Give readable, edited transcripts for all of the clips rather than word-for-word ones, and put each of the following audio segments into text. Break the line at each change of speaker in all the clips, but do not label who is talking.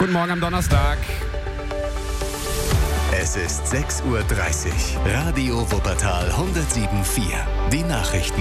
Guten Morgen am Donnerstag.
Es ist 6:30 Uhr. Radio Wuppertal 107.4. Die Nachrichten.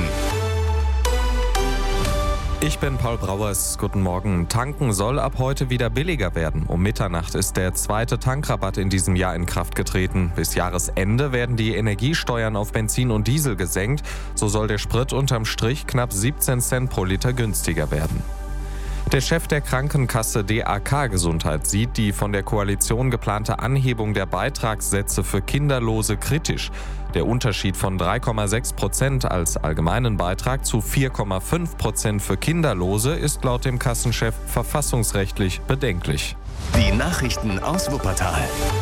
Ich bin Paul Brauers. Guten Morgen. Tanken soll ab heute wieder billiger werden. Um Mitternacht ist der zweite Tankrabatt in diesem Jahr in Kraft getreten. Bis Jahresende werden die Energiesteuern auf Benzin und Diesel gesenkt. So soll der Sprit unterm Strich knapp 17 Cent pro Liter günstiger werden. Der Chef der Krankenkasse DAK Gesundheit sieht die von der Koalition geplante Anhebung der Beitragssätze für Kinderlose kritisch. Der Unterschied von 3,6% als allgemeinen Beitrag zu 4,5% für Kinderlose ist laut dem Kassenchef verfassungsrechtlich bedenklich.
Die Nachrichten aus Wuppertal.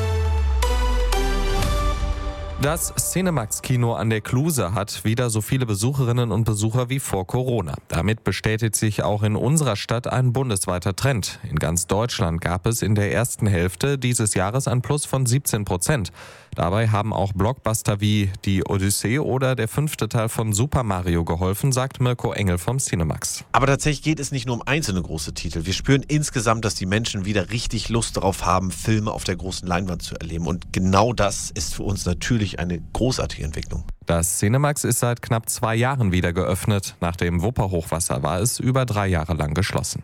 Das Cinemax-Kino an der Kluse hat wieder so viele Besucherinnen und Besucher wie vor Corona. Damit bestätigt sich auch in unserer Stadt ein bundesweiter Trend. In ganz Deutschland gab es in der ersten Hälfte dieses Jahres ein Plus von 17%. Dabei haben auch Blockbuster wie die Odyssee oder der 5. Teil von Super Mario geholfen, sagt Mirko Engel vom Cinemax.
Aber tatsächlich geht es nicht nur um einzelne große Titel. Wir spüren insgesamt, dass die Menschen wieder richtig Lust darauf haben, Filme auf der großen Leinwand zu erleben. Und genau das ist für uns natürlich eine großartige Entwicklung.
Das Cinemax ist seit knapp 2 Jahren wieder geöffnet. Nach dem Wupperhochwasser war es über 3 Jahre lang geschlossen.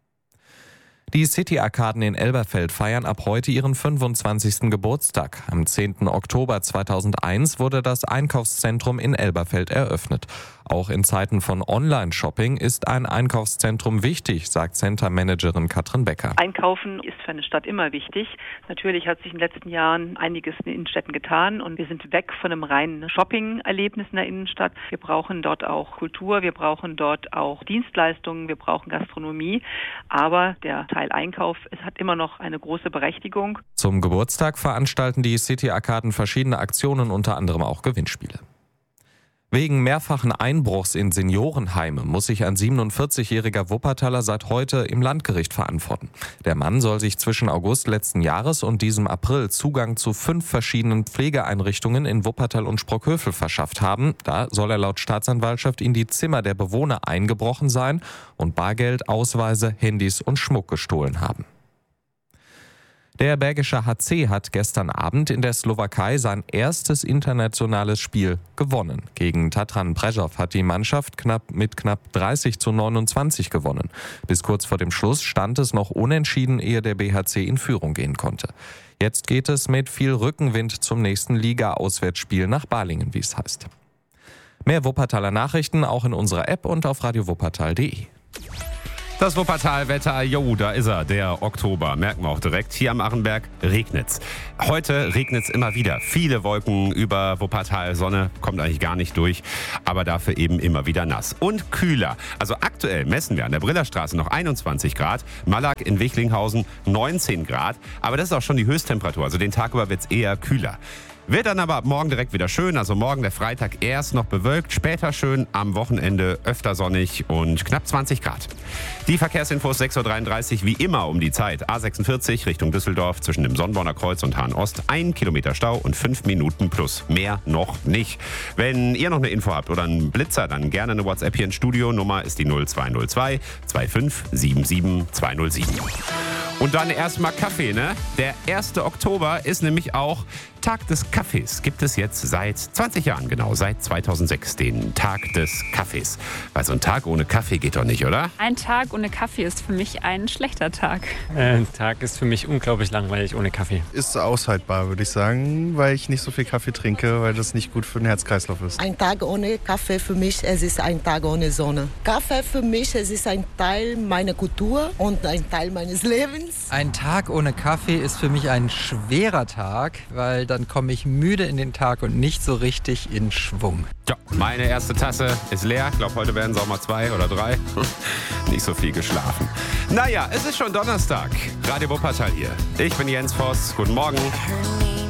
Die City-Arkaden in Elberfeld feiern ab heute ihren 25. Geburtstag. Am 10. Oktober 2001 wurde das Einkaufszentrum in Elberfeld eröffnet. Auch in Zeiten von Online-Shopping ist ein Einkaufszentrum wichtig, sagt Center-Managerin Katrin Becker.
Einkaufen ist für eine Stadt immer wichtig. Natürlich hat sich in den letzten Jahren einiges in den Innenstädten getan und wir sind weg von einem reinen Shopping-Erlebnis in der Innenstadt. Wir brauchen dort auch Kultur, wir brauchen dort auch Dienstleistungen, wir brauchen Gastronomie. Aber der Teil Einkauf, es hat immer noch eine große Berechtigung.
Zum Geburtstag veranstalten die City-Arkaden verschiedene Aktionen, unter anderem auch Gewinnspiele. Wegen mehrfachen Einbruchs in Seniorenheime muss sich ein 47-jähriger Wuppertaler seit heute im Landgericht verantworten. Der Mann soll sich zwischen August letzten Jahres und diesem April Zugang zu 5 verschiedenen Pflegeeinrichtungen in Wuppertal und Sprockhövel verschafft haben. Da soll er laut Staatsanwaltschaft in die Zimmer der Bewohner eingebrochen sein und Bargeld, Ausweise, Handys und Schmuck gestohlen haben. Der Bergische HC hat gestern Abend in der Slowakei sein erstes internationales Spiel gewonnen. Gegen Tatran Prešov hat die Mannschaft mit knapp 30:29 gewonnen. Bis kurz vor dem Schluss stand es noch unentschieden, ehe der BHC in Führung gehen konnte. Jetzt geht es mit viel Rückenwind zum nächsten Liga-Auswärtsspiel nach Balingen, wie es heißt. Mehr Wuppertaler Nachrichten auch in unserer App und auf radiowuppertal.de.
Das Wuppertal-Wetter, da ist er, der Oktober, merken wir auch direkt. Hier am Achenberg regnet's. Heute regnet's immer wieder. Viele Wolken über Wuppertal, Sonne kommt eigentlich gar nicht durch, aber dafür eben immer wieder nass. Und kühler. Also aktuell messen wir an der Brillerstraße noch 21 Grad, Mallack in Wichlinghausen 19 Grad, aber das ist auch schon die Höchsttemperatur, also den Tag über wird's eher kühler. Wird dann aber ab morgen direkt wieder schön, also morgen der Freitag erst noch bewölkt, später schön, am Wochenende öfter sonnig und knapp 20 Grad. Die Verkehrsinfos 6:33 Uhr wie immer um die Zeit. A46 Richtung Düsseldorf zwischen dem Sonnborner Kreuz und Hahn-Ost. 1 Kilometer Stau und 5 Minuten plus. Mehr noch nicht. Wenn ihr noch eine Info habt oder einen Blitzer, dann gerne eine WhatsApp hier ins Studio. Nummer ist die 0202 2577 207. Und dann erstmal Kaffee, ne? Der 1. Oktober ist nämlich auch Tag des Kaffees. Gibt es jetzt seit 20 Jahren, genau, seit 2006, den Tag des Kaffees. Weil so ein Tag ohne Kaffee geht doch nicht, oder?
Ein Tag ohne Kaffee ist für mich ein schlechter Tag.
Ein Tag ist für mich unglaublich langweilig ohne Kaffee.
Ist aushaltbar, würde ich sagen, weil ich nicht so viel Kaffee trinke, weil das nicht gut für den Herz-Kreislauf ist.
Ein Tag ohne Kaffee für mich, es ist ein Tag ohne Sonne. Kaffee für mich, es ist ein Teil meiner Kultur und ein Teil meines Lebens.
Ein Tag ohne Kaffee ist für mich ein schwerer Tag, weil dann komme ich müde in den Tag und nicht so richtig in Schwung.
Ja, meine erste Tasse ist leer. Ich glaube, heute werden es auch mal 2 oder 3. Nicht so viel geschlafen. Naja, es ist schon Donnerstag. Radio Wuppertal hier. Ich bin Jens Voss. Guten Morgen.